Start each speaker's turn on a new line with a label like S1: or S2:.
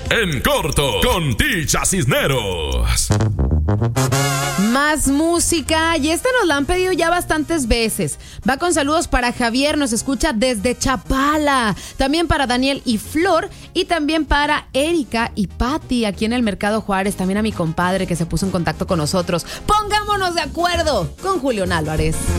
S1: En corto con Ticha Cisneros.
S2: Más música, y esta nos la han pedido ya bastantes veces. Va con saludos para Javier, nos escucha desde Chapala. También para Daniel y Flor, y también para Erika y Patti aquí en el Mercado Juárez. También a mi compadre que se puso en contacto con nosotros. Pongámonos de acuerdo con Julián Álvarez.